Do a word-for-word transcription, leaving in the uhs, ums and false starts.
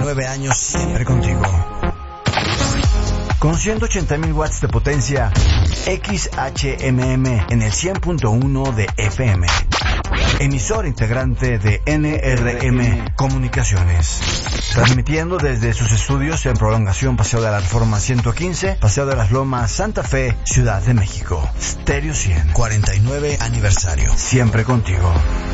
nueve años siempre contigo. Con ciento ochenta mil watts de potencia, X H M M en el cien punto uno de F M. Emisor integrante de N R M Comunicaciones. Transmitiendo desde sus estudios en Prolongación Paseo de la Reforma ciento quince, Paseo de las Lomas, Santa Fe, Ciudad de México. Stereo cien. cuarenta y nueve aniversario. Siempre contigo.